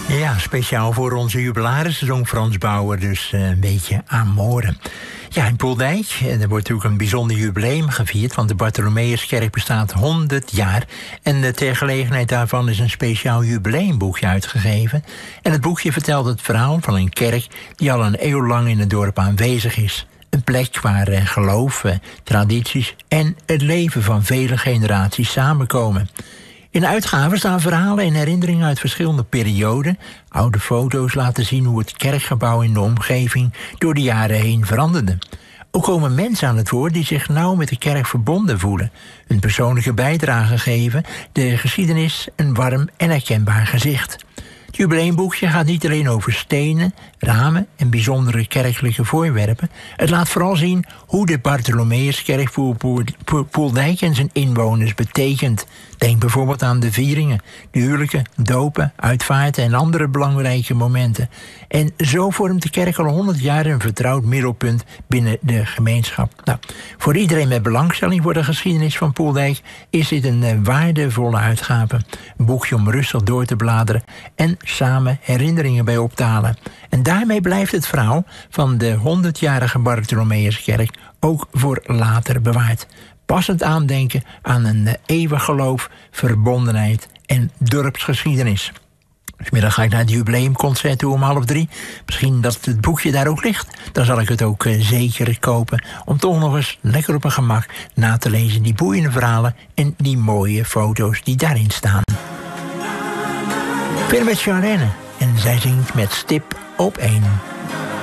Ja, speciaal voor onze jubilaris zong Frans Bauer dus een beetje Amore. Ja, in Poeldijk, er wordt natuurlijk een bijzonder jubileum gevierd, want de Bartholomeuskerk bestaat 100 jaar. En ter gelegenheid daarvan is een speciaal jubileumboekje uitgegeven. En het boekje vertelt het verhaal van een kerk die al een eeuw lang in het dorp aanwezig is. Een plek waar geloof, tradities en het leven van vele generaties samenkomen. In de uitgave staan verhalen en herinneringen uit verschillende perioden. Oude foto's laten zien hoe het kerkgebouw in de omgeving door de jaren heen veranderde. Ook komen mensen aan het woord die zich nauw met de kerk verbonden voelen. Een persoonlijke bijdrage geven, de geschiedenis een warm en herkenbaar gezicht. Het jubileumboekje gaat niet alleen over stenen, ramen en bijzondere kerkelijke voorwerpen. Het laat vooral zien hoe de Bartholomeuskerk voor Poeldijk en zijn inwoners betekent. Denk bijvoorbeeld aan de vieringen, de huwelijken, dopen, uitvaarten en andere belangrijke momenten. En zo vormt de kerk al 100 jaar een vertrouwd middelpunt binnen de gemeenschap. Nou, voor iedereen met belangstelling voor de geschiedenis van Poeldijk is dit een waardevolle uitgave. Een boekje om rustig door te bladeren en samen herinneringen bij op te halen. En daarmee blijft het verhaal van de 100-jarige Bartholomeuskerk ook voor later bewaard. Passend aandenken aan een eeuwig geloof, verbondenheid en dorpsgeschiedenis. Vanmiddag ga ik naar het jubileumconcert toe om 2:30. Misschien dat het boekje daar ook ligt. Dan zal ik het ook zeker kopen. Om toch nog eens lekker op een gemak na te lezen die boeiende verhalen en die mooie foto's die daarin staan. Verder met Charlene. En zij zingt met stip op 1.